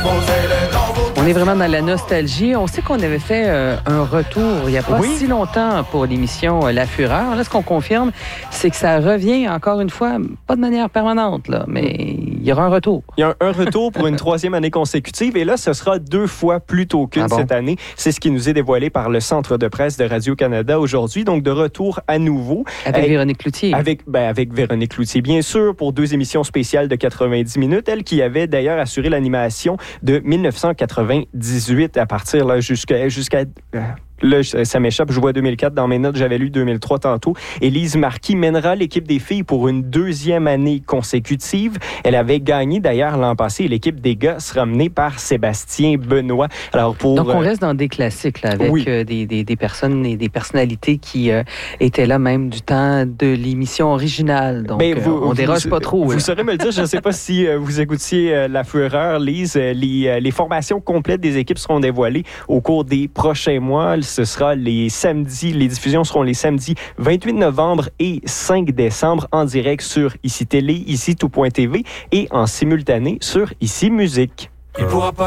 On est vraiment dans la nostalgie. On sait qu'on avait fait un retour il n'y a pas si longtemps pour l'émission La Fureur. Là, ce qu'on confirme, c'est que ça revient encore une fois, pas de manière permanente, là, mais il y aura un retour. Il y a un retour pour une troisième année consécutive et là, ce sera 2 fois plus tôt qu'une cette année. C'est ce qui nous est dévoilé par le Centre de presse de Radio-Canada aujourd'hui. Donc, de retour à nouveau. Avec Véronique Cloutier. Avec Véronique Cloutier, bien sûr, pour 2 émissions spéciales de 90 minutes. Elle qui avait d'ailleurs assuré l'animation de 1998 à partir là, jusqu'à là, ça m'échappe, je vois 2004 dans mes notes, j'avais lu 2003 tantôt. Élise Marquis mènera l'équipe des filles pour une 2e année consécutive. Elle avait gagné d'ailleurs l'an passé et l'équipe des gars sera menée par Sébastien Benoît. Alors donc on reste dans des classiques là, avec des personnes et des personnalités qui étaient là même du temps de l'émission originale. Donc on déroge pas trop. Vous saurez me le dire, je ne sais pas si vous écoutiez La Fureur, Lise. Les formations complètes des équipes seront dévoilées au cours des prochains mois. Ce sera les samedis, les diffusions seront les samedis 28 novembre et 5 décembre en direct sur ICI Télé, ICI Tout.tv et en simultané sur ICI Musique. Il pourra pas